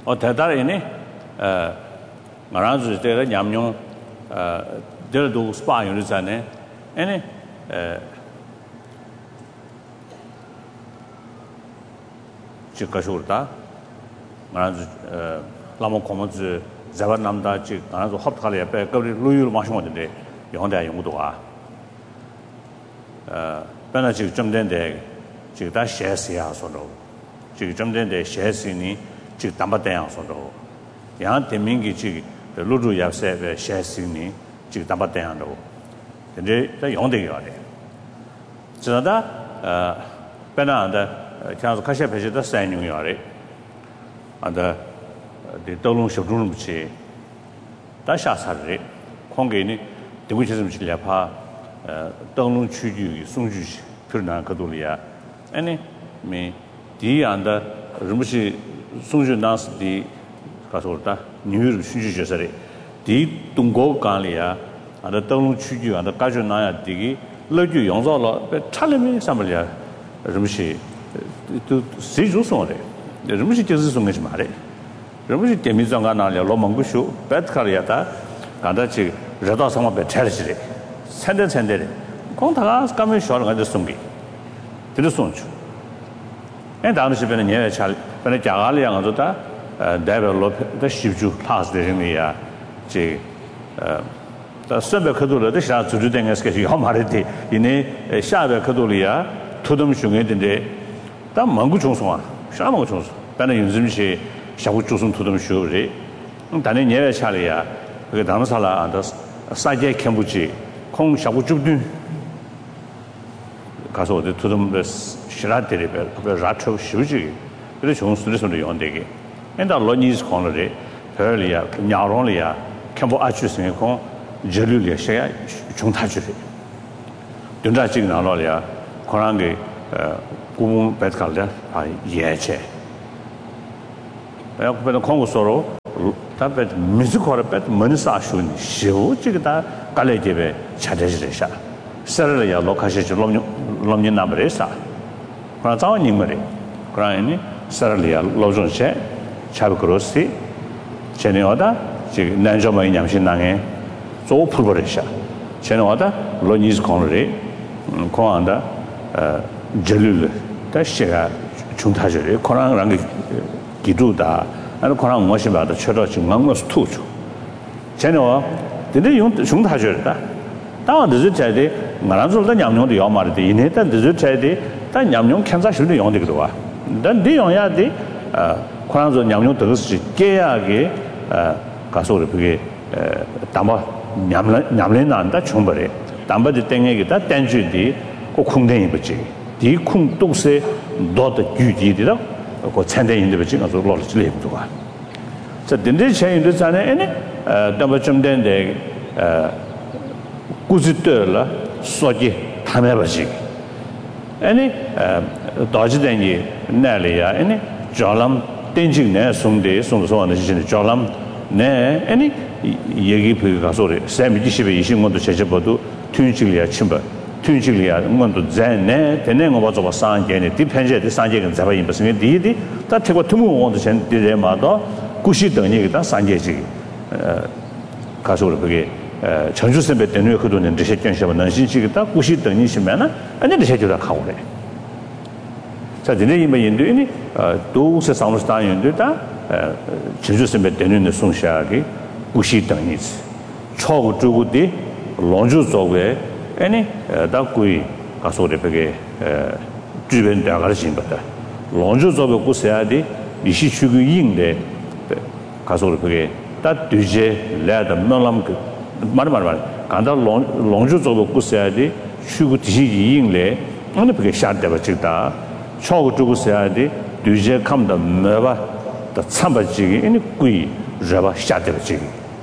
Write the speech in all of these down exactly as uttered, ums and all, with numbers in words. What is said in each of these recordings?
어 대단히네 어 말아주 때가 냠용 어 들도 스파 유르잖아요. 아니 에 지가쇼르다 말아주 어 라모 코모즈 자바남다 지 말아주 합탈에 옆에 거기 루유를 마시면 되는데 영대 용도가 어本来就这么点的就打写诗啊说的就这么点的写诗呢就当不这样说的然后点名给这个录入要写的写诗呢就当不这样的现在在用的要的知道的呃本来的像是开始拍摄的三年要的啊的的道路修路不去打下车的空给呢对不起什么去了怕呃道路区域送去譬如那个道理啊아니 미 디안다 rum시 송주 나스디 가서다 뉴를 수주셔서리 디 동고 간리아 아다 동로 추주 아다 가주 나야 디기 러주 용서로 차림이 삼을야 rum시 또 세주송래 rum시 제스 송게 말해 rum시 데미정가 나려 로망구쇼 배트카리아다 간다치 저다 상마 배차르시리 산데 산데리 공타가 까면 쇼를 가지고 송기这送出。哎，当时边的年月差，本来家里样子的，呃，代表老的习主他是的人里啊，这呃，到上边可多了，这下组织点个是个要买的的，因为呃下边可多里啊，土东熊的的，但蒙古种松啊，啥蒙古种松，本来有这么些下午种松土东熊的，嗯，但是年月差里啊，这个当时啥啦，啊，到三节看不起，空下午种的。가서 어디 두tum 시라들이 그 라초 쉬우지 그래 좋은 수리선도 용되게 엔다 로니스 콘르데 별이야 냐롱리야 캠보 아추스네 콘 저류리야 셔야 중타주리 된다 지금 나로리야 코란게 어 구분 배트칼데 아 예체 내가 그때 콩고서로 답에 미스코르 배트 먼사 쉬우니 쉬우 지금다 갈래제베 차대지래샤 서르야 로카시지 롬 롬니 나브레사 그러나 자원이 머리 그러니 서르야 로존체 차브크로시 제네오다 지금 난조마이 냠신낭에 조 풀버레샤 제네오다 로니스 콘레 코안다 어 jelul 다시가 중타절에 코란랑 기두다 아니 코란 무엇이 봐도 최저 증강모스 투주 제네오 근데 용 중타절다当时在的，我那时候在娘娘的要买的，因为但是在的，但娘娘看啥时候用这个多啊？但这样呀的，呃，可能说娘娘这个是这样的，呃，告诉我这个呃，担保娘娘娘娘难的穷不的，担保的等一个，但单据的，个空间也不接，第空都是多的具体的了，个餐厅也不接，我说老了之类不多啊。这等这钱有的在呢，呢，呃，那么中间的呃。구지들라 소지 타매버지 아니 다지된이 날이야 아니 저람 땡징네 송데 송소원의 지진 저람 네 아니 얘기 비가 소리 삼십에 이십원도 제접어도 튠질이야 침바 튠질이야 뭔도 전에 되는 거 봐서 상계네 디펜제의 상계는 잡아 임버스는 디디 다 태고 투무 원도 전 디레마도 구시 등이 다 상계지 어 가서로 그게 어 전주선배 때문에 그도는这些建设能信息다 구시 등이 있으면은 아니这些就다 가오래 자 근데 이 뭐인데 어 도스 상무스단 연도다 어 전주선배 때문에 송샤기 구시 등이 초고 주고디 론주 쪽에 아니 다 구이 가서래 그게 어 주변 대가를 신받다 론주 쪽에 구세야디 이시 추구 인데 가서래 그게 다 뒤제 레다 놀람 그 말 말 말 간다 롱주 쪽도 구세야디 추구 뒤지 인래 어느 그게 샤데바 찍다 초고 주고 세야디 뒤제 감다 매바 다 참바지기 이니 구이 저바 샤데바 찍기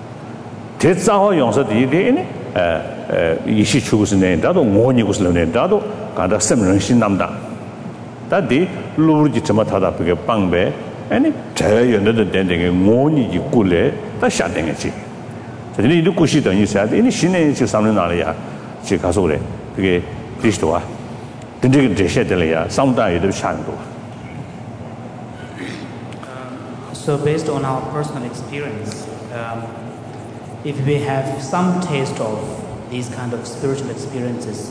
대자호 용서 디디니 에 이시 추구스네 나도 모니구스네 나도 간다 셈런신 남다 다디 루르지 점타다 그게 빵배 아니 자연의 된데게 모니지 꿀래 다 샤댕이지 저들이 이렇게 구시等于啥的因为新年就上面哪里呀去告诉我这个历史多啊跟这个这些的了呀上大有的差很多 So based on our personal experience, um, if we have some taste of these kind of spiritual experiences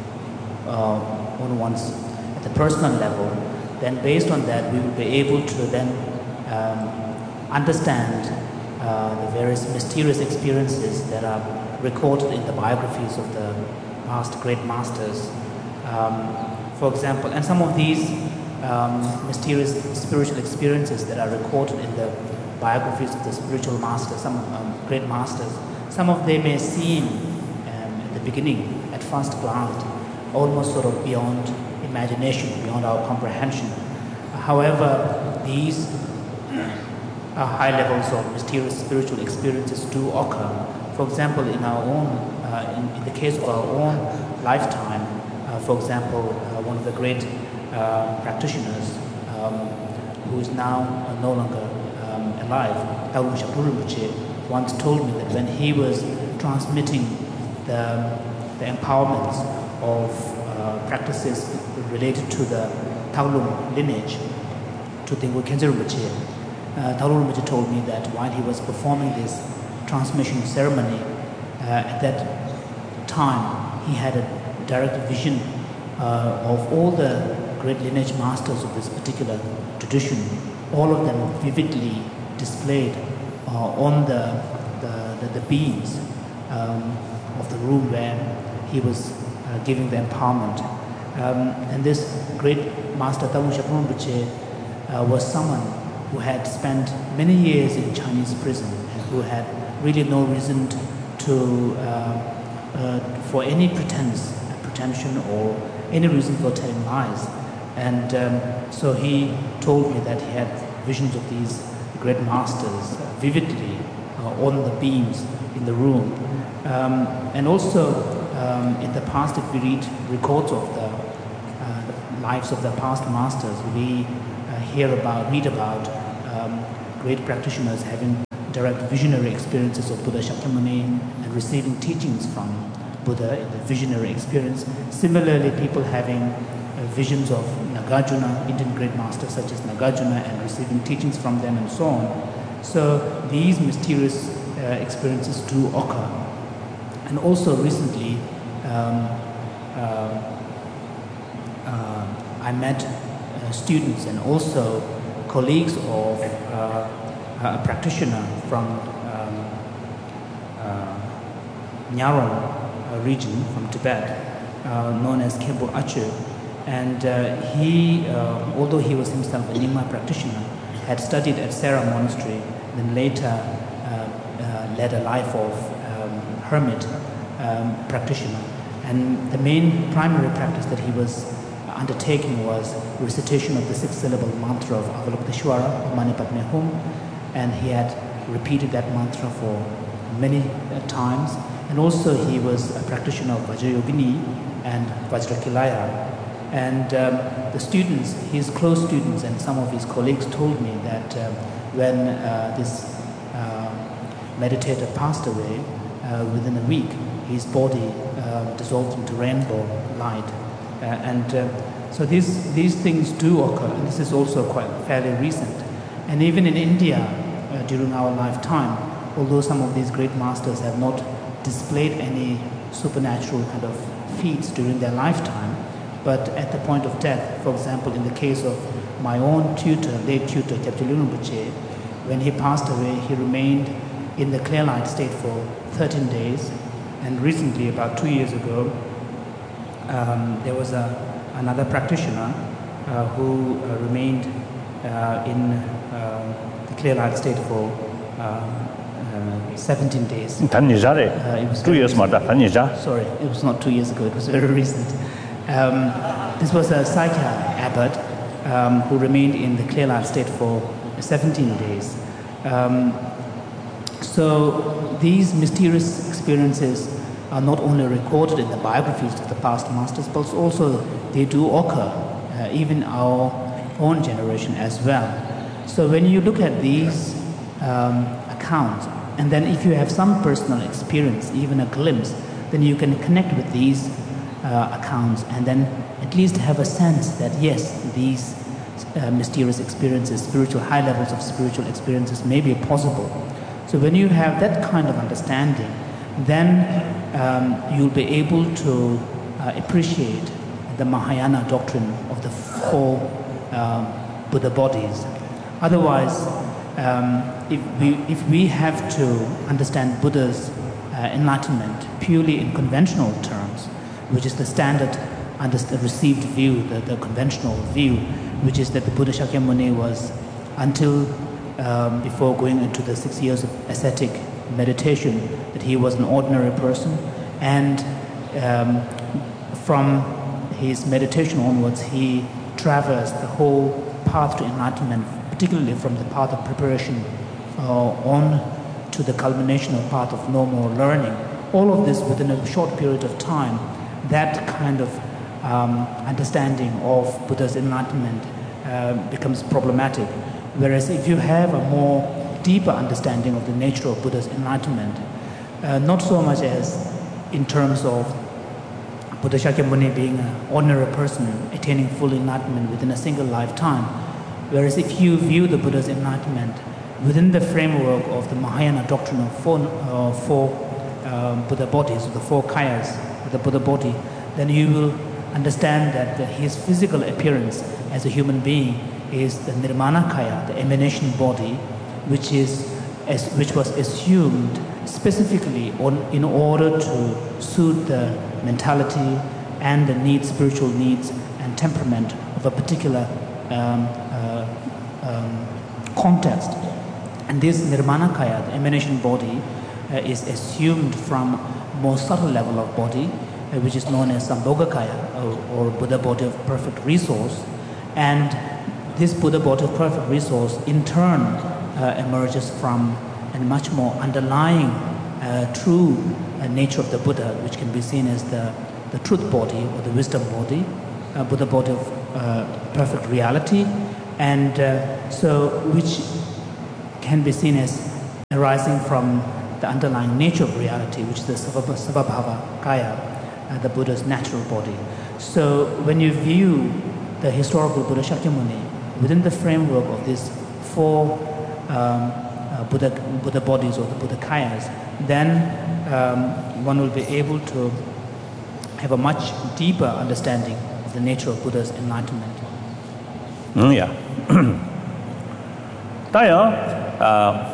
uh, on one's at the personal level, then based on that we will be able to then um, understand uh, the various mysterious experiences that are recorded in the biographies of the past great masters. Um, for example, and some of these um, mysterious spiritual experiences that are recorded in the biographies of the spiritual masters, some um, great masters, some of them may seem um, at the beginning, at first glance, almost sort of beyond imagination, beyond our comprehension. However, these uh, high levels of mysterious spiritual experiences do occur. For example, in our own, uh, in, in the case of our own lifetime, uh, for example, uh, one of the great uh, practitioners um, who is now uh, no longer um, alive, Tagum Shakru Rinpoche, once told me that when he was transmitting the, the empowerments of uh, practices related to the Taulum lineage to Tengku Khyentse Rinpoche, uh, Taulum Rinpoche told me that while he was performing this transmission ceremony, uh, at that time he had a direct vision uh, of all the great lineage masters of this particular tradition, all of them vividly displayed uh, on the, the, the, the beams um, of the room where he was uh, giving the empowerment. Um, and this great master Tagum Shakru Rinpoche uh, was someone who had spent many years in Chinese prison and who had really no reason to, uh, uh, for any pretense, pretension or any reason for telling lies. And um, so he told me that he had visions of these great masters vividly uh, on the beams in the room. Um, and also um, in the past, if we read records of the, uh, the lives of the past masters, we uh, hear about, read about um, great practitioners having direct visionary experiences of Buddha Shakyamuni and receiving teachings from Buddha in the visionary experience. Similarly, people having uh, visions of Nagarjuna, Indian great masters such as Nagarjuna, and receiving teachings from them and so on. So these mysterious uh, experiences do occur. And also recently, um, uh, uh, I met uh, students and also colleagues of uh, a practitioner from um, uh, Nyaron uh, region, from Tibet, uh, known as Khenpo Achu. And uh, he, uh, although he was himself a Nyingma practitioner, had studied at Sera Monastery, then later uh, uh, led a life of um, hermit um, practitioner. And the main primary practice that he was undertaking was recitation of the six-syllable mantra of Avalokiteshvara, Mani Padme Hum, and he had repeated that mantra for many uh, times. And also he was a practitioner of Vajrayogini and Vajrakilaya. And um, the students, his close students and some of his colleagues told me that uh, when uh, this uh, meditator passed away, uh, within a week, his body uh, dissolved into rainbow light. Uh, and uh, so these, these things do occur, and this is also quite fairly recent. And even in India, uh, during our lifetime, although some of these great masters have not displayed any supernatural kind of feats during their lifetime, but at the point of death, for example, in the case of my own tutor, late tutor, Kyabje Lung Rinpoche, when he passed away, he remained in the clear light state for thirteen days. And recently, about two years ago, um, there was a, another practitioner uh, who uh, remained uh, in uh, the clear light state for uh, uh, seventeen days. Uh, it was two years, sorry, it was not two years ago, it was very recent. Um, this was a Sakya abbot um, who remained in the clear light state for seventeen days. Um, so these mysterious experiences are not only recorded in the biographies of the past masters, but also they do occur uh, even our own generation as well. So when you look at these um, accounts, and then if you have some personal experience, even a glimpse, then you can connect with these Uh, accounts and then at least have a sense that yes, these uh, mysterious experiences, spiritual high levels of spiritual experiences may be possible. So when you have that kind of understanding, then um, you'll be able to uh, appreciate the Mahayana doctrine of the four um, Buddha bodies. Otherwise, um, if we if we have to understand Buddha's uh, enlightenment purely in conventional terms, which is the standard under the received view, the, the conventional view, which is that the Buddha Shakyamuni was, until um, before going into the six years of ascetic meditation, that he was an ordinary person, and um, from his meditation onwards, he traversed the whole path to enlightenment, particularly from the path of preparation uh, on to the culmination of path of no more learning. All of this within a short period of time. That kind of um, understanding of Buddha's enlightenment uh, becomes problematic. Whereas if you have a more deeper understanding of the nature of Buddha's enlightenment, uh, not so much as in terms of Buddha Shakyamuni being an ordinary person attaining full enlightenment within a single lifetime, whereas if you view the Buddha's enlightenment within the framework of the Mahayana doctrine of four, uh, four um, Buddha bodies, the four kayas, the Buddha body, then you will understand that the, his physical appearance as a human being is the Nirmana Kaya, the emanation body, which is as, which was assumed specifically on, in order to suit the mentality and the needs, spiritual needs and temperament of a particular um, uh, um, context. And this Nirmana Kaya, the emanation body, uh, is assumed from more subtle level of body, uh, which is known as Sambhogakaya, or, or Buddha body of perfect resource. And this Buddha body of perfect resource in turn uh, emerges from a much more underlying uh, true uh, nature of the Buddha, which can be seen as the, the truth body or the wisdom body, uh, Buddha body of uh, perfect reality, and uh, so which can be seen as arising from the underlying nature of reality, which is the Savabhava Kaya, uh, the Buddha's natural body. So when you view the historical Buddha Shakyamuni within the framework of these four um, uh, Buddha, Buddha bodies or the Buddha Kayas, then um, one will be able to have a much deeper understanding of the nature of Buddha's enlightenment. Mm, yeah. uh,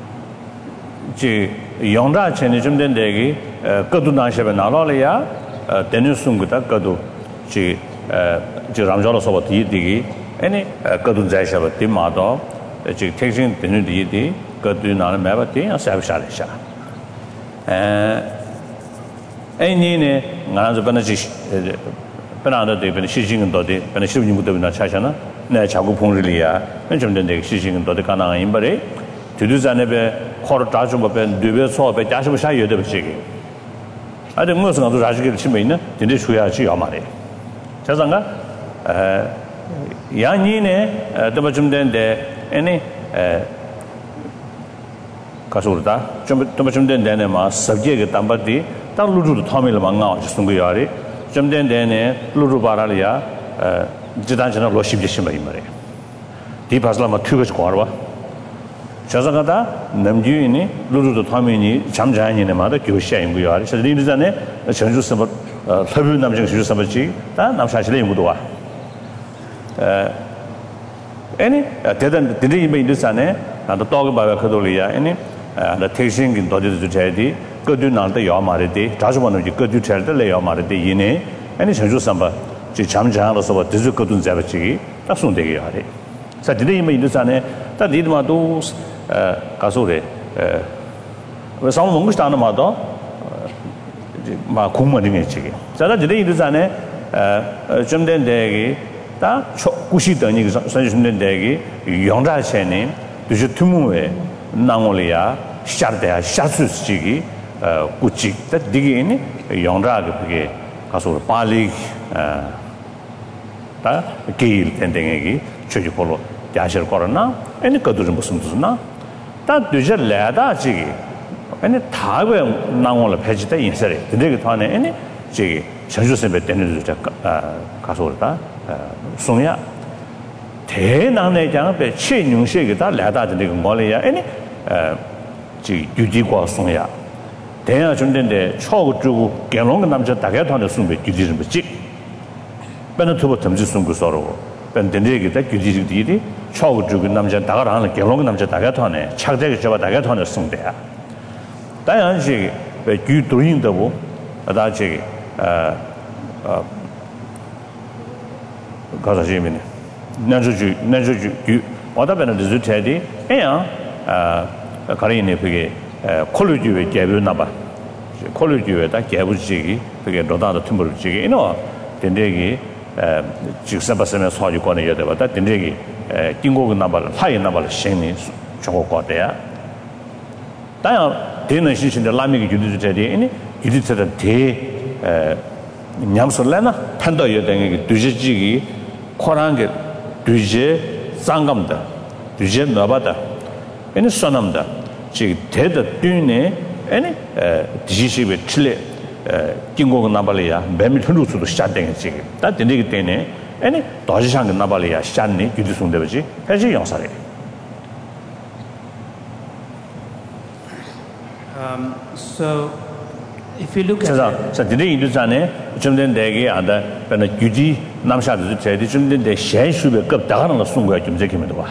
지 영자 전에 좀 된 데기 거두 나셔베 나라리아 데뉴숭구다 거두 지지 람자로서 디디기 아니 거두 자셔베 디마도 지 택신 데뉴디디 거두 나는 매바티 사브샤리샤 에 애니네 나라서 번지 번아도 되는 시징도 돼 번지 시징도 되는 차샤나 내 자고 봉리리아 좀 된 데기 시징도 돼 가능한 임바리 두두자네베 코르 다좀베 두베 소베 자시부샤 여데베시기 아데 무슨 것도 자시기를 치면 있는 근데 줘야지 야마래 자상가 에 야니네 더버 좀 된데 아니 에 가서다 좀 더버 좀 된데네 마 서브젝트 담바디 딱 루루도 타밀 망가 중국이야리 좀 된데네 루루 바라리아 에 지단전에 로십지시면 이 말이야 디바슬라마 튜거스 과와 자자가다 남주인이 루루도 타면이 잠자니네 마다 교시인 거야. 그래서 리드전에 전주 선거 서부 남정 주주 선거지 다 남사실에 연구도 와. 에 아니 대단 드리 메인드산에 나도 talk about 그돌이야. 아니 나 택싱 도저도 제디 거두 나한테 요 말이지. 자주 보는 지 거두 찰때 레요 말이지. 이네 아니 전주 선거 지 잠자로서 뭐 드즈 거둔 잡지 딱 손대게 하래. 자 드리 메인드산에 다 리드마도 가소래 왜 상황 뭔가 스타는 마도 막 공무원이 지기 자다 저래 이르잖아요 좀 된데기 다 구시더니 선생님 된데기 영자체니 dus 투무에 나올이야 시작돼야 샤스지기 구치 다 디기니 영자가 그게 가서 빨리 다 게일 된데기 최주폴로 야실 거러나 아니 그도 좀 무슨 무슨나 다 되게 레다 지기 아니 다왜 나올을 패지다 인설이 근데 그 다음에 아니 지기 전주선배 때는 저 가서 그러다 송야 대난의 장배 최능식이다 라다的那个我来呀，哎呢，呃，这有几个送呀，대야中间的超主干龙的那么就大概团的送给具体什么级，本来头部他们就送过少了，本等这个在具体这个地的超主跟那么就大概团的干龙跟那么就大概团呢，差这个就把大概团的送的呀，当然是被举抖音的不，啊，大这个呃呃，搞啥些没呢？那就就那就就就我那边的就是台的，哎呀，呃，可能呢，这个呃，考虑就会改变那吧，考虑就会他改不这个，这个老大的听不这个，因为等这个呃，九十八十年差距高的有的吧，但等这个呃，经过个那把他也那把心里全国高的呀。当然，对那些现在拉美个就是在的，因为就是在的对呃，你们说来呢，看到有的那个对这几个可能个。对상감다对나바다 얘는 선남다 지 대다 뒤에 얘는 에 디시베 틀레 에 긴고 나발이야 매미 틀루스도 시작된 지 다 되기 때문에 얘는 도시상 나발이야 시작네 유지송대 버지 해지 영사래 um so if you look at 자, 자, 근데 인도산에 좀 된 대게 안다. 그러나 규지 남샤도 제대 좀 된데 현수배 급 다가는 거 순거야 좀 제기면 봐.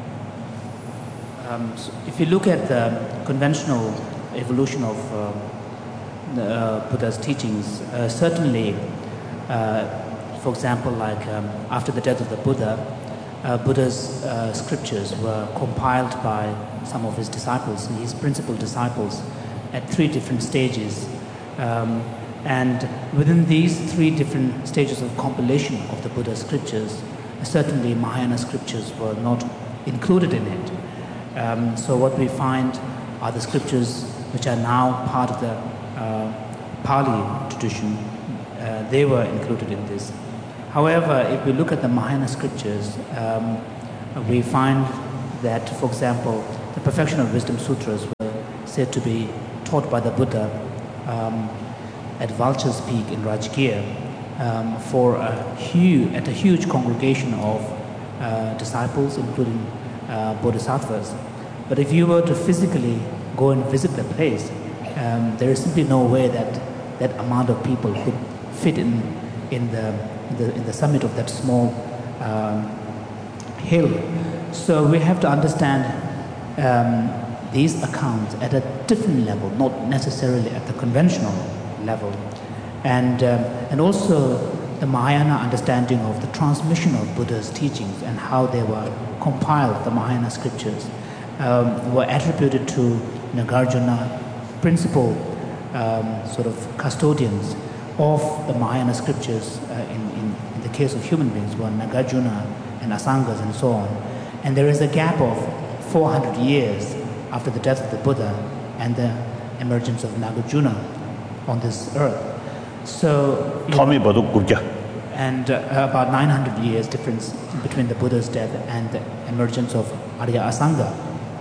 Um so if you look at the conventional evolution of uh, the, uh, Buddha's teachings, uh, certainly uh, for example like um, after the death of the Buddha, uh, Buddha's uh, scriptures were compiled by some of his disciples, his principal disciples at three different stages. Um, and within these three different stages of compilation of the Buddha's scriptures, certainly Mahayana scriptures were not included in it. Um, so what we find are the scriptures which are now part of the uh, Pali tradition. Uh, they were included in this. However, if we look at the Mahayana scriptures, um, we find that, for example, the Perfection of Wisdom Sutras were said to be taught by the Buddha Um, at Vulture's Peak in Rajgir um, for a huge, at a huge congregation of uh, disciples, including uh, bodhisattvas. But if you were to physically go and visit the place, um, there is simply no way that that amount of people could fit in in the in the, in the summit of that small um, hill. So we have to understand. Um, these accounts at a different level, not necessarily at the conventional level. And, um, and also the Mahayana understanding of the transmission of Buddha's teachings and how they were compiled, the Mahayana scriptures, um, were attributed to Nagarjuna, principal um, sort of custodians of the Mahayana scriptures uh, in, in, in the case of human beings were Nagarjuna and Asangas and so on. And there is a gap of four hundred years after the death of the Buddha and the emergence of Nagarjuna on this earth. So, and uh, about nine hundred years difference between the Buddha's death and the emergence of Arya Asanga.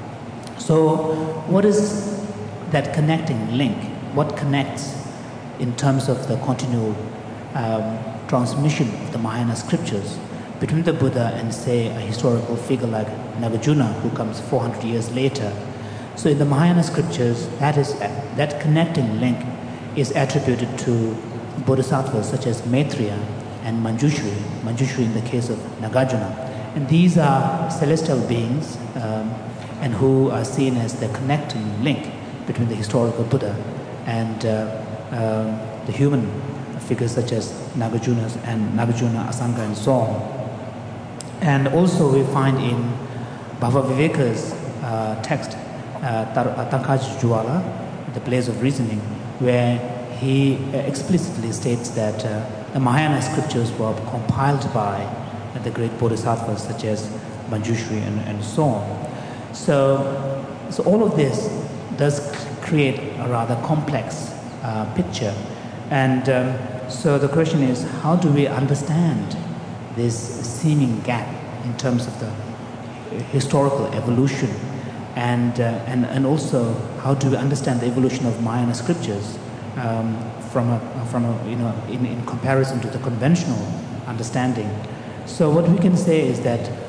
So what is that connecting link? What connects in terms of the continual um, transmission of the Mahayana scriptures between the Buddha and, say, a historical figure like Nagarjuna, who comes four hundred years later? So in the Mahayana scriptures, that is that connecting link is attributed to bodhisattvas such as Maitreya and Manjushri, Manjushri in the case of Nagarjuna. And these are celestial beings um, and who are seen as the connecting link between the historical Buddha and uh, uh, the human figures such as Nagarjuna and Nagarjuna, Asanga and so on. And also we find in Bhava Viveka's uh, text, uh, Tankaj Juala, The Place of Reasoning, where he uh, explicitly states that uh, the Mahayana scriptures were compiled by uh, the great bodhisattvas such as Manjushri and, and so on. So, so all of this does create a rather complex uh, picture. And um, so the question is, how do we understand this seeming gap in terms of the historical evolution, and, uh, and, and also how do we understand the evolution of Mahayana scriptures um, from, a, from a, you know, in, in comparison to the conventional understanding? So what we can say is that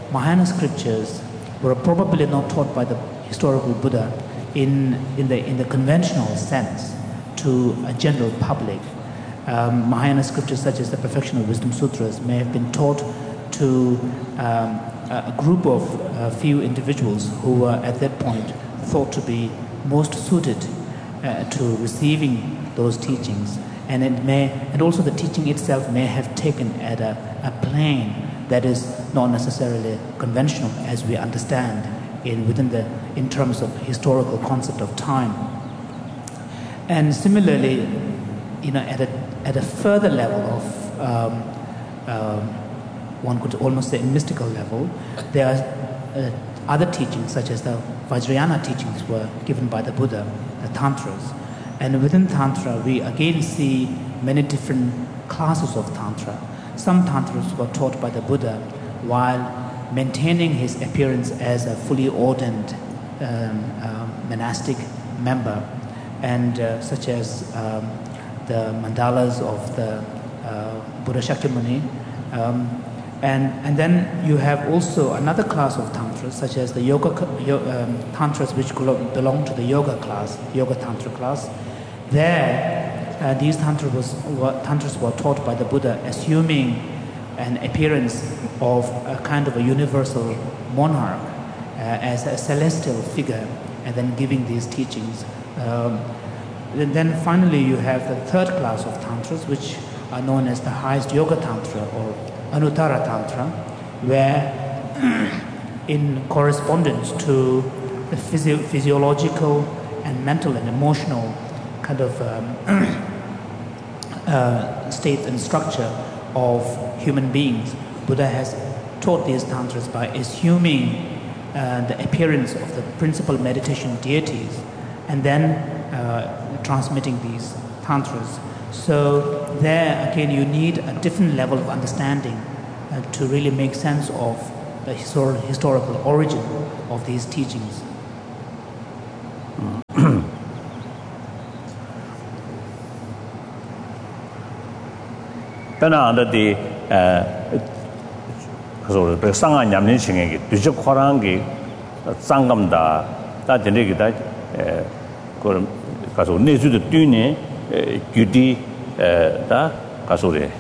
Mahayana scriptures were probably not taught by the historical Buddha in, in, the, in the conventional sense to a general public. Um, Mahayana scriptures such as the Perfection of Wisdom Sutras may have been taught to um, a group of uh, few individuals who were at that point thought to be most suited uh, to receiving those teachings, and it may, and also the teaching itself may have taken at a, a plane that is not necessarily conventional as we understand in within the in terms of historical concept of time. And similarly, you know, at a at a further level of um, um, one could almost say mystical level, there are uh, other teachings such as the Vajrayana teachings were given by the Buddha, the Tantras. And within Tantra, we again see many different classes of Tantra. Some Tantras were taught by the Buddha while maintaining his appearance as a fully ordained um, uh, monastic member, and uh, such as um, the mandalas of the uh, Buddha Shakyamuni. Um, and, and then you have also another class of Tantras, such as the yoga um, Tantras, which belong to the yoga class, yoga Tantra class. There, uh, these Tantras, was, were, Tantras were taught by the Buddha, assuming an appearance of a kind of a universal monarch uh, as a celestial figure, and then giving these teachings. Um, and then finally you have the third class of Tantras, which are known as the highest Yoga Tantra or Anuttara Tantra, where in correspondence to the physio physiological and mental and emotional kind of um, uh, state and structure of human beings, Buddha has taught these tantras by assuming uh, the appearance of the principal meditation deities and then uh, transmitting these tantras. So there again you need a different level of understanding uh, to really make sense of the histor historical origin of these teachings. Pena under the so the Sangha Yamni Chingegi, Duja Korangi, Sangamda, that the Negita, Kaso Nezu the Dune, Gudi, da Kasore,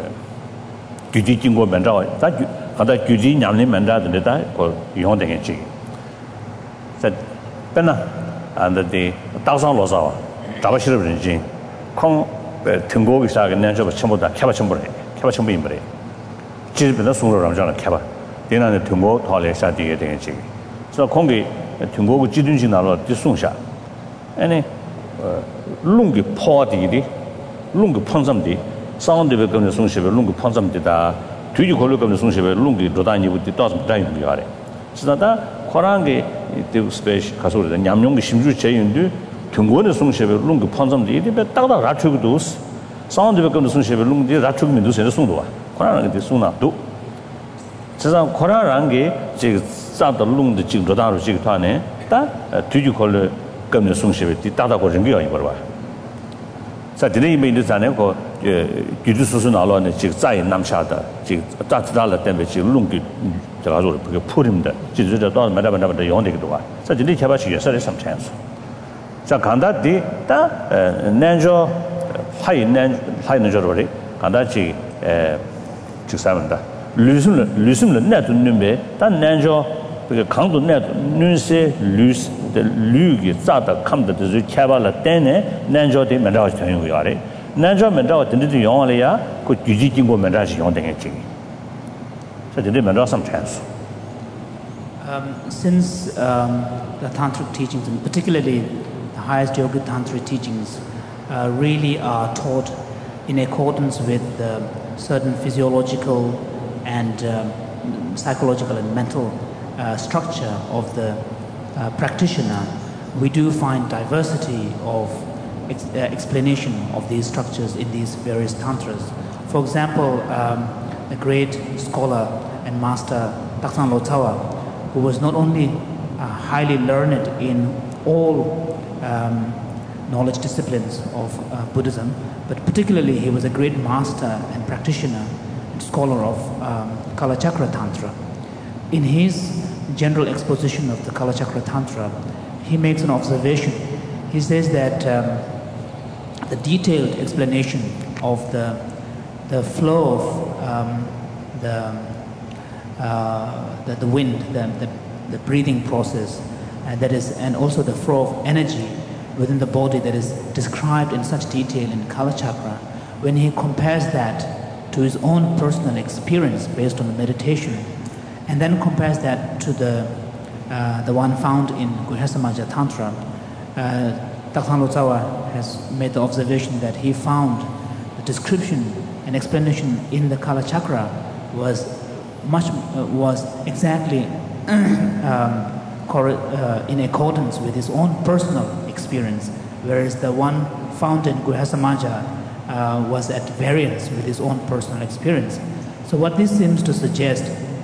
Gudi Jingo Manda, that Kada Gudi Yamni Manda, the Neta, or Yonding Ching. Said Pena under the Thousand Losawa, Tabashir Jing, Kong. Tungo is a natural Chamboda, Cabachambore, Cabachambimbre. Chip in the sooner of John Caba. Then on the Tungo, Holly Sati and Ching. So Kongi, Tungo, Jidin a lot, Disunsha. Any Lungi Podi, Lungi Ponsam, sound of the Sunship, Lungi Ponsam did a two you call look of the Sunship, Lungi, Dodani with the dozen time Yare. So that Korangi, the space, Kasur, and Yamyong Shimju Chayin. Tungo Sunship, Lungi Ponsam did, but Tata Ratug dos, sound of the Sunship, Lungi Ratug Medus and Sundua. Koran is Suna do. Sazan Korangi, Sata Lung the Chigdodan Chigtane, that do you call the Gumna Sunship, the Tata Koringia in Barba. Saturday made the Zaneco, Judusun alone, Chigzai Namshata, Tatala temperature, Lungi, the put him there, Chizuda, Madame the Yondikua. Saturday Kabashi, there is some chance. Kanda di ta nanjo high nan high nanjo kanda chi chi samanda lusum lusum le net numbe ta nanjo be kang do net nunse lus de lugi za da kam de zu khaba la tene nanjo de ma da chang yu yare nanjo ma da de de yong le ya ko ju ji jing go ma da yong de chi so de ma da some chance. Um, since um, the tantric teachings, and particularly the highest yoga tantric teachings, uh, really are taught in accordance with the certain physiological and um, psychological and mental uh, structure of the uh, practitioner, we do find diversity of ex uh, explanation of these structures in these various tantras. For example, um, the great scholar and master Taksang Lotawa, who was not only uh, highly learned in all um, knowledge disciplines of uh, Buddhism, but particularly he was a great master and practitioner and scholar of um, Kalachakra Tantra. in his general exposition of the Kalachakra Tantra, he makes an observation. He says that um, the detailed explanation of the the flow of um, the, uh, the the wind, the, the the breathing process, and that is, and also the flow of energy within the body that is described in such detail in Kalachakra, when he compares that to his own personal experience based on the meditation, and then compares that to the uh, the one found in Guhyasamaja Tantra, uh, Doctor Lotsawa has made the observation that he found the description and explanation in the Kalachakra was much uh, was exactly um, uh, in accordance with his own personal experience, whereas the one found in Guhyasamaja uh, was at variance with his own personal experience. So what this seems to suggest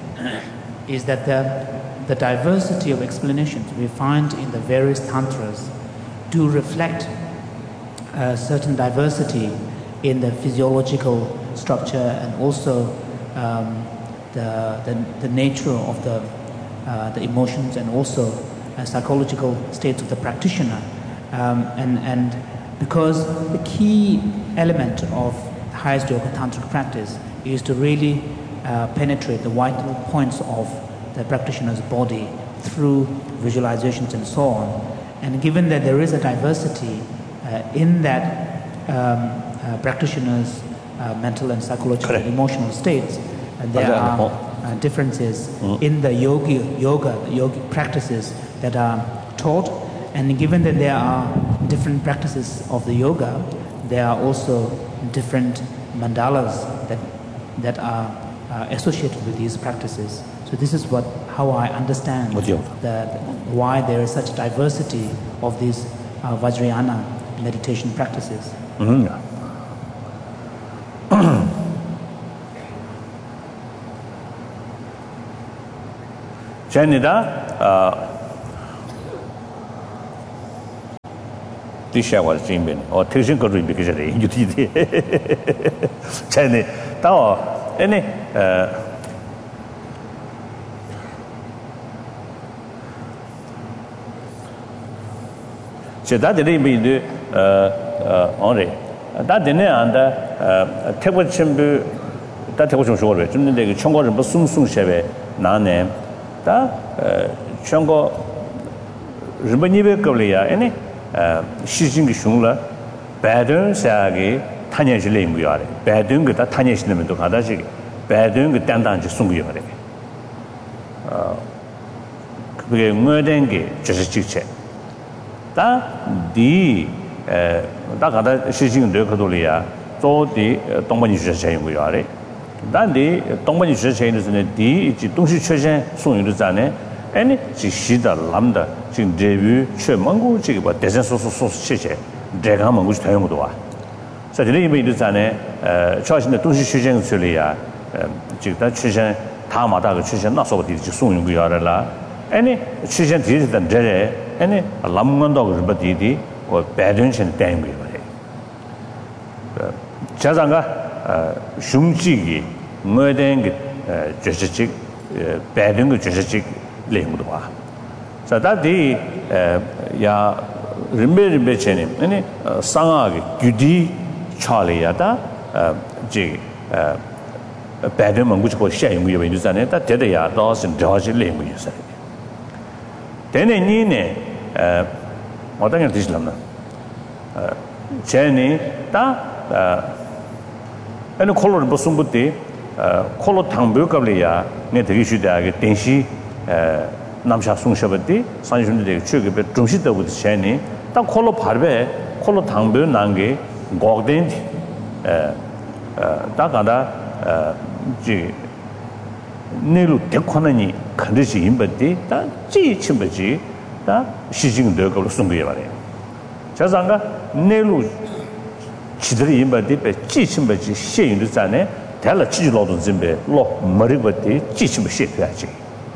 is that the, the diversity of explanations we find in the various tantras do reflect a certain diversity in the physiological structure and also um, the, the, the nature of the, uh, the emotions and also uh, psychological states of the practitioner. Um, and, and because the key element of highest yoga tantric practice is to really uh, penetrate the vital points of the practitioner's body through visualizations and so on. And given that there is a diversity uh, in that um, uh, practitioner's uh, mental and psychological Correct. Emotional states, and there are uh, differences mm-hmm. in the yogi, yoga, the yogic practices that are taught, and given that there are different practices of the yoga, there are also different mandalas that that are uh, associated with these practices. So this is what how I understand that why there is such diversity of these uh, Vajrayana meditation practices. Mm-hmm. Janida Tisha was dreaming or teaching could read because you did it. Jenny, Tao, any so that didn't mean the only that didn't and take what Chimbu that was short. Jim the Chongo and Basum Sung Sheve, Nane, that Chongo Ribanibe Korea, any Shijing Shungla, Badun Sagi, Tanya Jilim we are, Badung that Tanya Shim to Hadaji, Badung Dandan Sungi. Murdengi, just a chick. That the Dakata Shijing de Cadolia, so the Tomani chain we are. Then the Tomani chain is in a D, Tushi Cheshan, Sun Yuzane, and Shida Lambda, Jing debut, Chemango, Chig, but there's also so Cheche, Dragon which Tamudoa. So the name is an choice in the Tushi Cheshan Sulia, Jigda Cheshan, Tamada Cheshan, not so the Sun we are la, any Cheshan did than Dere. Any a lamman dog but didi or badunch and tangy. Chazanga Shumchi, Murding, Jessic, Badung, Jessic, Limudwa. So that the Ya Rimbe Bechenim, any Sangag, Gudi, Charlie Yata, Jig, Badum, which was shame we were using it, that Tedia, Dawes and George Lim we use it. Then I need what I can teach them. Jenny, that and a color Bosumbuti, color Tambukalia, net issue that Tenshi, Namsha Sung Shabati, Sanjun de Chug, but Trumshita with Jenny, that color Parve, color Tambu Nangi, Gogdent, Takada, G. Nelu Tekonani, Kandishi, but that G. Chimbaji. Shijing de Sungivari. Chazanga, Nelu Chidri imba deep, Chichimbaji, she in the Zane, tell a Chilod Zimbe, Lo Maribati, Chichim ship Yachi.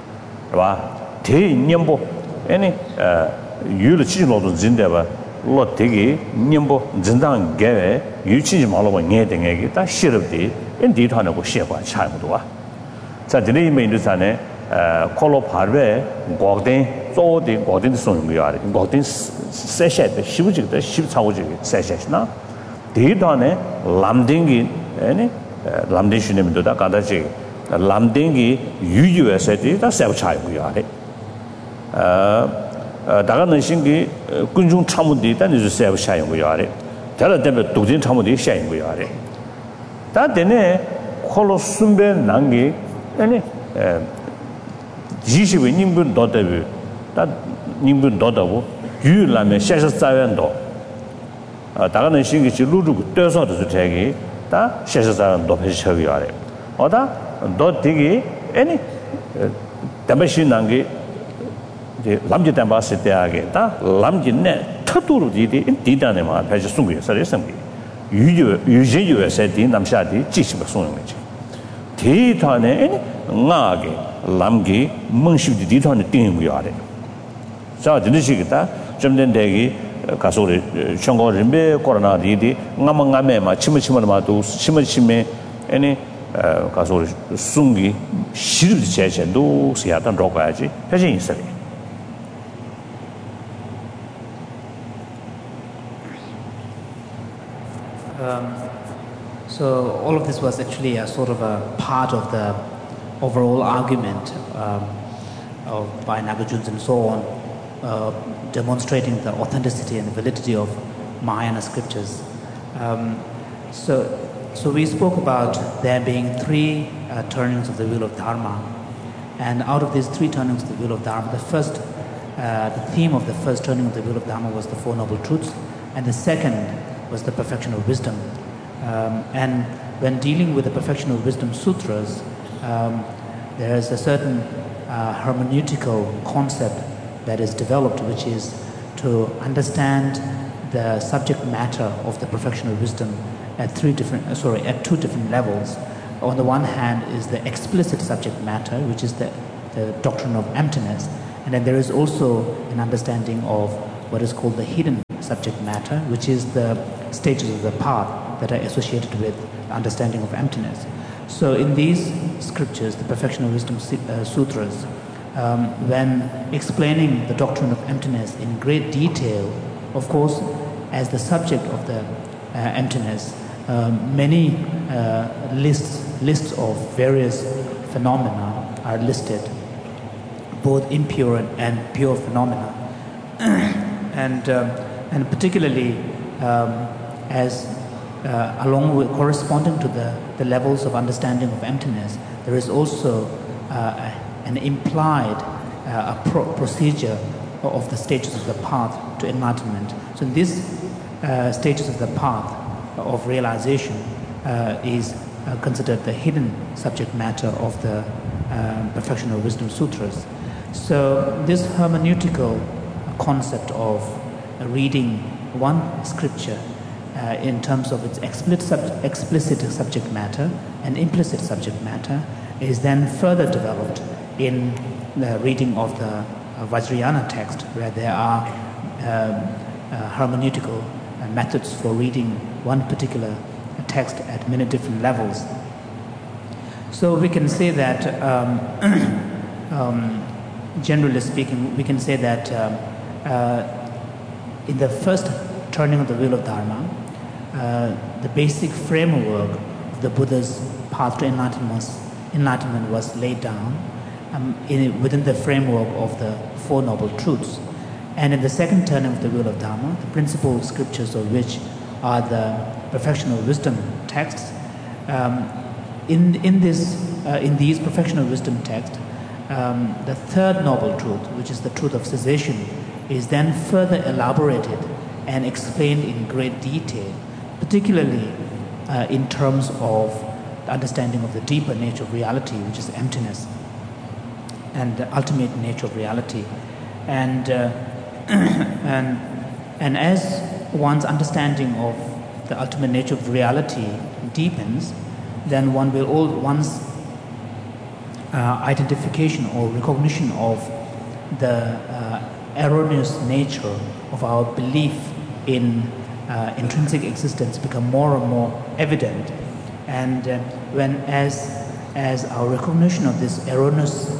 Te Nimbo, any Yul Chilod Zindeva, Lo Tigi, Nimbo, Zindan Gave, Yuchi Malo Netting Egg, that shit of the indeed Hanago Shepa Chamdua. Sadly made the Zane. 콜로 파르베 고든 소디 고든 소용이야. 고든 세셰데 시부지도 십사오지 세셰나 대단에 람딩기 아니 람딩슈님도다 가다지 람딩기 유유에서디 다 세브차이고야. 어 다가는 신기 군중 참문디 단지 세브차이고야. 다른 때문에 독진 참문디 샤이고야. 다 되네 콜로 순배 난기 아니 이십이 인분 더 되고 다 인분 더 되고 유라면 샤샤자연도 아 다가는 신기 루루고 떠서도 되게 다 샤샤자연도 배셔야 돼. 어다 너 되게 아니 담배신 난게 이제 남지 담바스 때하게 다 남지네 터도로 디디 디다네 마 배시 숨고 서리성기 유유 유진유에서 디 남샤디 지시버 소용이지 디타네 나게 람기 멍시디 디타네 띵이고야 돼. 자 진리시기다 좀된 대기 가소리 청고림베 코로나 디디 나망가메마 치무치무마도 치무치메 아니 가소리 숭기 시르 제제도 시야단 로가야지 해진 있어요. Um, so all of this was actually a sort of a part of the overall argument um, of, by Nagarjuna and so on, uh, demonstrating the authenticity and validity of Mahayana scriptures. Um, so, so we spoke about there being three uh, turnings of the wheel of Dharma, and out of these three turnings of the wheel of Dharma, the first, uh, the theme of the first turning of the wheel of Dharma was the Four Noble Truths, and the second was the perfection of wisdom. Um, and when dealing with the perfection of wisdom sutras, um, there is a certain uh, hermeneutical concept that is developed, which is to understand the subject matter of the perfection of wisdom at three different, uh, sorry, at two different levels. On the one hand is the explicit subject matter, which is the, the doctrine of emptiness, and then there is also an understanding of what is called the hidden subject matter, which is the stages of the path that are associated with understanding of emptiness. So in these scriptures, the Perfection of Wisdom uh, Sutras, um, when explaining the doctrine of emptiness in great detail, of course, as the subject of the uh, emptiness, um, many uh, lists, lists of various phenomena are listed, both impure and pure phenomena. and, um, and particularly um, as uh, along with corresponding to the, the levels of understanding of emptiness, there is also uh, an implied uh, a pro- procedure of the stages of the path to enlightenment. So in these uh, stages of the path of realization uh, is uh, considered the hidden subject matter of the uh, Perfection of Wisdom Sutras. So this hermeneutical concept of reading one scripture uh, in terms of its explicit, sub- explicit subject matter and implicit subject matter is then further developed in the reading of the uh, Vajrayana text, where there are um, uh, hermeneutical uh, methods for reading one particular text at many different levels. So we can say that um, um, generally speaking, we can say that um, uh, in the first turning of the wheel of Dharma, uh, the basic framework of the Buddha's path to enlightenment was, enlightenment was laid down um, in, within the framework of the Four Noble Truths. And in the second turning of the wheel of Dharma, the principal scriptures of which are the Perfection of Wisdom texts, um, in, in, this, uh, in these Perfection of Wisdom texts, Um, the third noble truth, which is the truth of cessation, is then further elaborated and explained in great detail, particularly uh, in terms of the understanding of the deeper nature of reality, which is emptiness, and the ultimate nature of reality. And, uh, and, and as one's understanding of the ultimate nature of reality deepens, then one will all, one's Uh, identification or recognition of the uh, erroneous nature of our belief in uh, intrinsic existence become more and more evident. And uh, when as as our recognition of this erroneous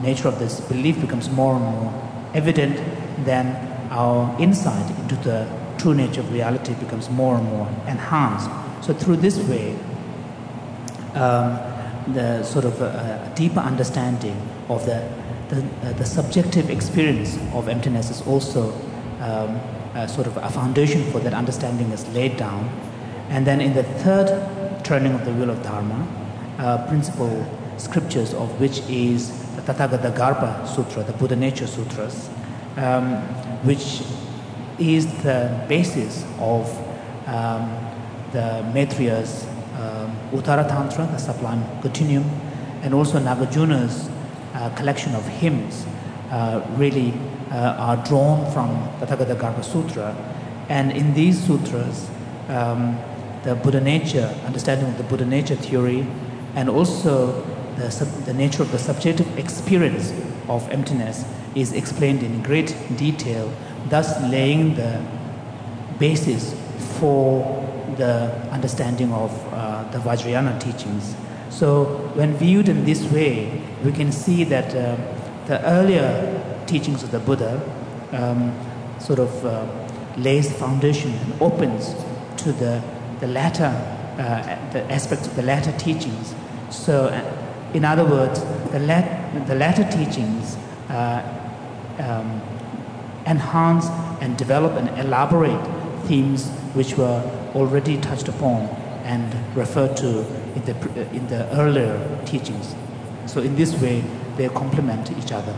nature of this belief becomes more and more evident, then our insight into the true nature of reality becomes more and more enhanced. So through this way, um, the sort of a, a deeper understanding of the the, uh, the subjective experience of emptiness is also um, a sort of a foundation for that understanding is laid down. And then in the third turning of the wheel of Dharma, uh, principal scriptures of which is the Tathagata Garpa Sutra, the Buddha Nature Sutras, um, which is the basis of um, the Maitriya's um, Uttara Tantra, the Sublime Continuum, and also Nagarjuna's uh, collection of hymns uh, really uh, are drawn from the Tathagata Garpa Sutra. And in these sutras, um, the Buddha nature, understanding of the Buddha nature theory, and also the, sub, the nature of the subjective experience of emptiness is explained in great detail, thus laying the basis for the understanding of uh, the Vajrayana teachings. So when viewed in this way, we can see that uh, the earlier teachings of the Buddha um, sort of uh, lays the foundation and opens to the, the latter uh, the aspects of the latter teachings. So uh, in other words, the, lat- the latter teachings uh, um, enhance and develop and elaborate themes which were already touched upon and referred to in the, in the earlier teachings. So in this way, they complement each other.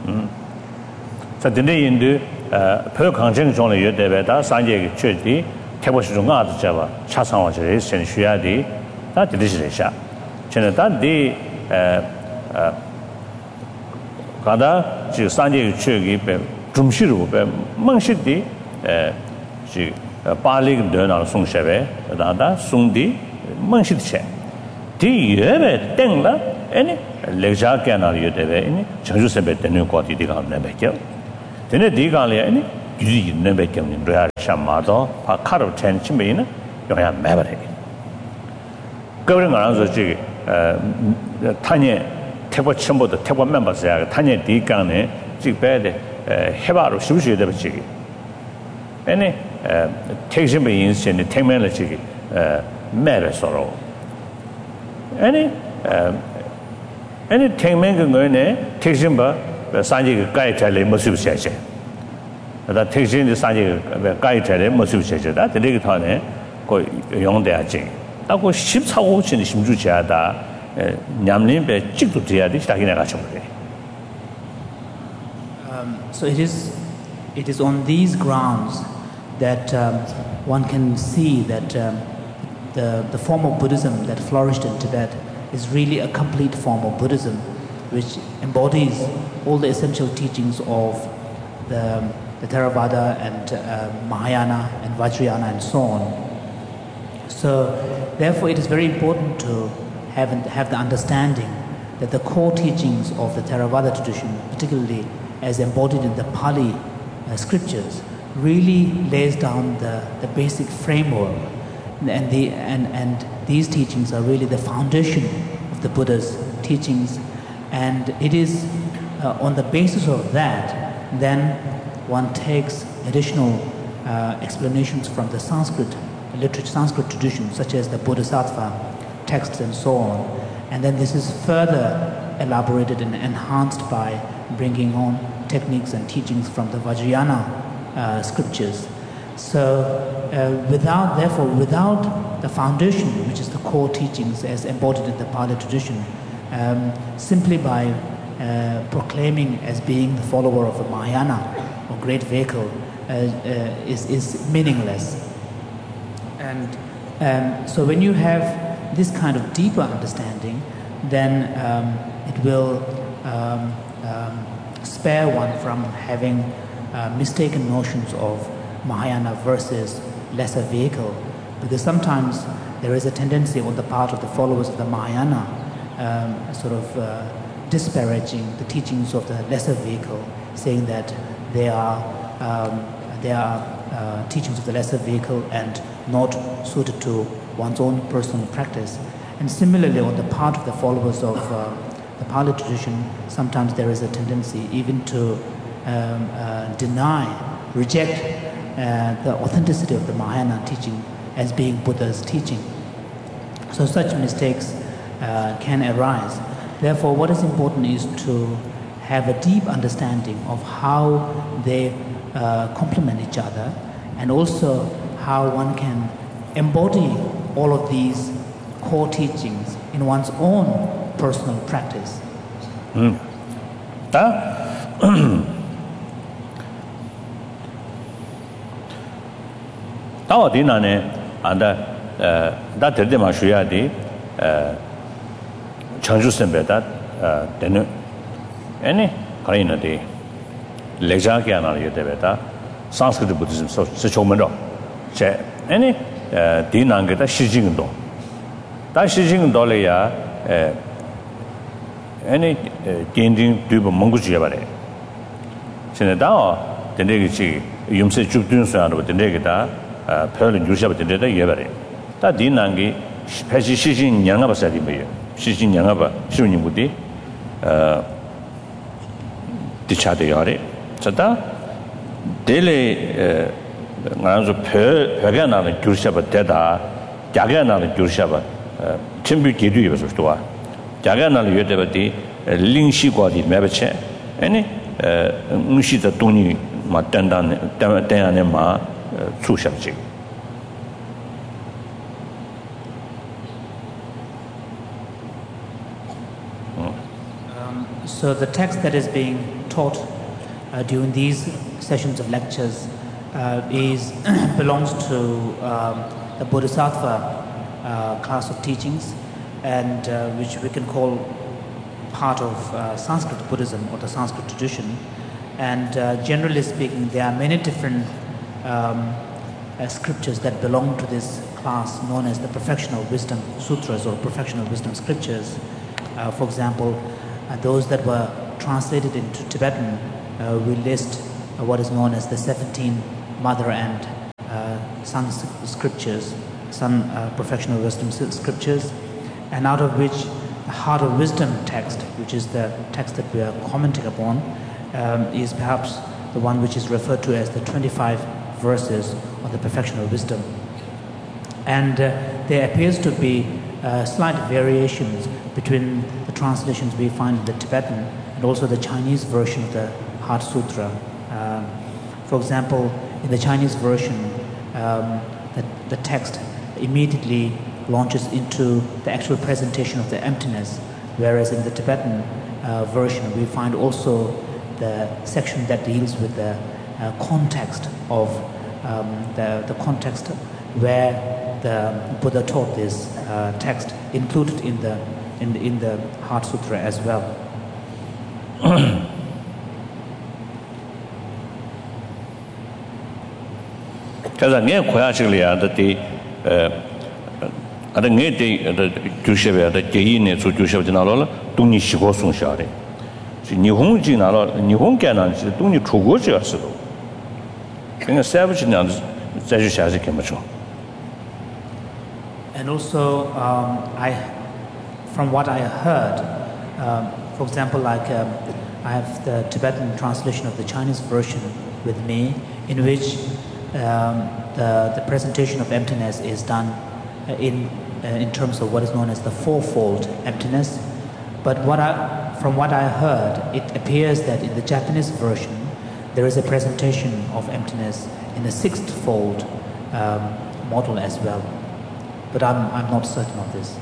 So today in the per conjunction zone you debe da sanje ge chudi tebo shi zhong a de java cha sang wa zhe shen xu ya de da de de shi sha chen da de呃呃ga da ji sanje ge chu ge be zhong shi ru be meng shi de呃ji ba li ge de na song she be da da song de meng shi de che de yue be deng la any le ja ge na yue de be any cheng ju se be de ne guo di de ga ne be ge Then the Gally any you never came in Rea Shamado, a car of ten chimney, you have memory. Going around the jig, Tanya, Tebo Chimbo, the Tebo members there, Tanya D. Gane, Jig Bed, Hebar, Sushi, the jig. Any takes him in the ten minute jig, Mary sorrow. Any any ten men going there, takes him by. Sanji Gai Tele Musu Session. That takes in the Sanji Gai Tele Musu Session, that the Lig Tone go young there. That was ships how in the Shimjuchada, Namlin, Chikutia, this Takinagachum. So it is, it is on these grounds that um, one can see that um, the, the form of Buddhism that flourished in Tibet is really a complete form of Buddhism, which embodies all the essential teachings of the, the Theravada and uh, Mahayana and Vajrayana and so on. So therefore it is very important to have, have the understanding that the core teachings of the Theravada tradition, particularly as embodied in the Pali uh, scriptures, really lays down the, the basic framework, and, the, and, and these teachings are really the foundation of the Buddha's teachings. And it is uh, on the basis of that, then one takes additional uh, explanations from the Sanskrit literature, Sanskrit tradition, such as the Bodhisattva texts and so on. And then this is further elaborated and enhanced by bringing on techniques and teachings from the Vajrayana uh, scriptures. So uh, without, therefore, without the foundation, which is the core teachings as embodied in the Pali tradition, Um, simply by uh, proclaiming as being the follower of a Mahayana or great vehicle uh, uh, is, is meaningless. And um, so when you have this kind of deeper understanding, then um, it will um, um, spare one from having uh, mistaken notions of Mahayana versus lesser vehicle, because sometimes there is a tendency on the part of the followers of the Mahayana Um, sort of uh, disparaging the teachings of the lesser vehicle, saying that they are um, they are uh, teachings of the lesser vehicle and not suited to one's own personal practice. And similarly, on the part of the followers of uh, the Pali tradition, sometimes there is a tendency even to um, uh, deny, reject uh, the authenticity of the Mahayana teaching as being Buddha's teaching. So such mistakes uh, can arise. Therefore, what is important is to have a deep understanding of how they uh, complement each other, and also how one can embody all of these core teachings in one's own personal practice. Mm. Da di na ne anda da de de ma shu ya di changju sembe da de ne any kind of the lecture ke ana ye de beta Sanskrit Buddhism so se chomen do che any di na ge da shi jing do da shi jing do le ya any ding du bo mong gu ji ba le chen da de ne ge chi yum se chu dun sa ro de ne ge da pe le ju sha ba de de ye ba le da di na ge pe shi shi jing yang ba sa di me shi jing yang ba shi ni bu di dichade yare chata dele ngarazo phe phega na le gyurshaba deda jaga na le gyurshaba chimbu gedu yeso sto jaga na le yede bati lingshi kwa di mebeche ani ngshi da toni ma tandan tan ne ma chushabji. So the text that is being taught uh, during these sessions of lectures uh, is belongs to um, the Bodhisattva uh, class of teachings, and uh, which we can call part of uh, Sanskrit Buddhism or the Sanskrit tradition. And uh, generally speaking, there are many different um, uh, scriptures that belong to this class, known as the Perfectional Wisdom Sutras or Perfectional Wisdom Scriptures. Uh, for example, Uh, those that were translated into Tibetan, uh, we list uh, what is known as the seventeen mother and uh, son scriptures, son uh, perfectional wisdom scriptures, and out of which the Heart of Wisdom text, which is the text that we are commenting upon, um, is perhaps the one which is referred to as the twenty-five verses of the perfectional wisdom. And uh, there appears to be uh, slight variations between the translations we find in the Tibetan and also the Chinese version of the Heart Sutra. Uh, for example, in the Chinese version, um, the, the text immediately launches into the actual presentation of the emptiness, whereas in the Tibetan uh, version we find also the section that deals with the uh, context of um, the, the context where the Buddha taught this uh, text, included in the in the, in the Heart Sutra as well. Kaza nge khoya chigli ya da ti ada nge de jushebe ya da geyi ne su jushebe de na lo dongni shigo song sha de. Ji nihon ji na lo nihon ga na ji dongni chugo ji ya shi do. Nge savage na zai ju sha ji ke ma chong. And also um, I from what I heard, um, for example, like um, I have the Tibetan translation of the Chinese version with me, in which um, the, the presentation of emptiness is done in uh, in terms of what is known as the fourfold emptiness. But what I, from what I heard, it appears that in the Japanese version there is a presentation of emptiness in the sixth-fold um, model as well. But I'm I'm not certain of this.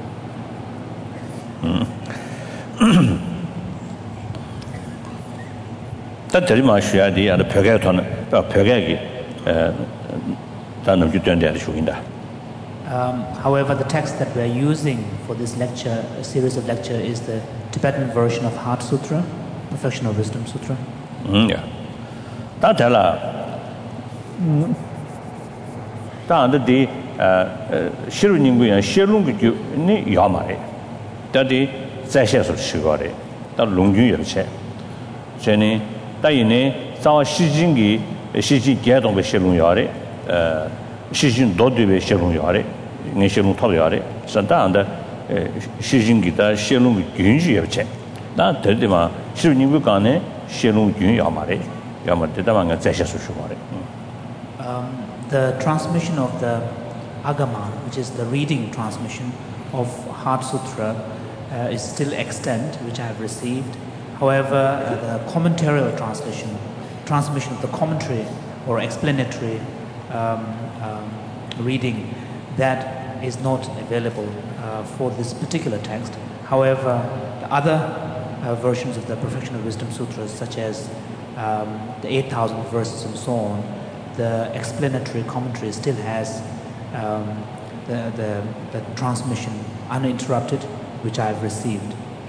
다 들이마 쉬어야 돼. 아주 벽에 돈 벽에 에 다는 규정대로 쇼인다. Um, however, the text that we are using for this lecture, a series of lecture, is the Tibetan version of Heart Sutra, Perfectional Wisdom Sutra. 음, 야. 다 달라. 음. 다 안데 어 시루님구야 시루님구 야마래. 다디 자셔서 시거래. 다 롱규 열체. 전에 다이네 자와 시진기 시진 계동의 시루야래. 어 시진 도드의 시루야래. 네 시루 탑야래. 산다한데 시진 기타 셰롱 균지 옆체 나 들데마 시르닝부 간에 셰롱 균 야마레 야마 대다만가 제셔수 쇼마레 Um, the transmission of the Agama, which is the reading transmission of Heart Sutra, uh, is still extant, which I have received. However, uh, the commentarial translation, transmission of the commentary or explanatory um, um, reading, that is not available uh, for this particular text. However, the other uh, versions of the Perfection of Wisdom Sutras, such as um, the eight thousand verses and so on, the explanatory commentary still has um, the, the, the transmission uninterrupted, which I have received.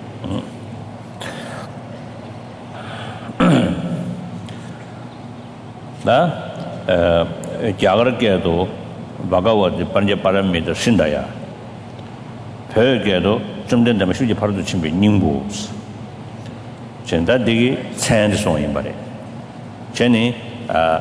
나 자그럽게도 바가와드 반제파람미도 신다야 별게도 좀 된다면 휴지 바로도 침비 닝부 전다되게 찬지 송인 말에 전에 아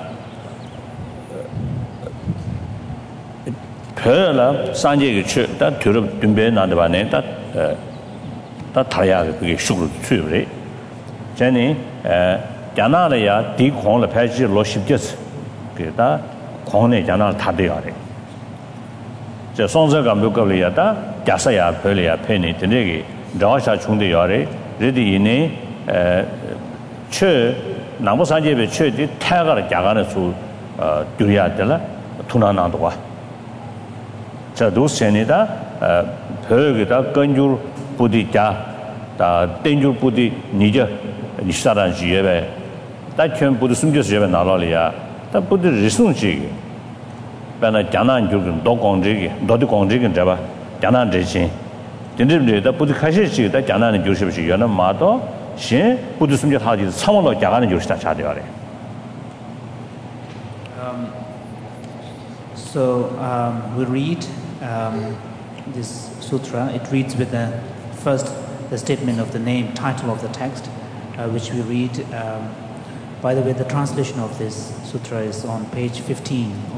별라 산제게 추다 들어 준비해 나다바네 다다 타야 그게 수로 추요래 전에 에 자나라야 디콩을 패지 로십제스 그다 공내 자나를 다 돼야래 저 송서가 몇급이야다 자사야 별이야 페니 되게 저샤 중대야래 레디네 에최 나무산제베 최디 타가를 자가는 수어 두야들라 투나나도와 자 도스에니다 별게다 건줄 부디자 다 땡줄 부디 니저 니사란 지에베 다 전부도 숨겨서 제가 나라리야 다 부디 리송지 배나 장난 줄은 도 공지기 도도 공지기 잡아 장난 대신 진짜로 다 부디 카시지 다 장난은 조심시 연은 마도 신 부디 숨겨 하지 상월로 자가는 조시다 자되어래 um so um we read um this sutra. It reads with the first the statement of the name, title of the text, uh, which we read. Um, by the way, the translation of this sutra is on page fifteen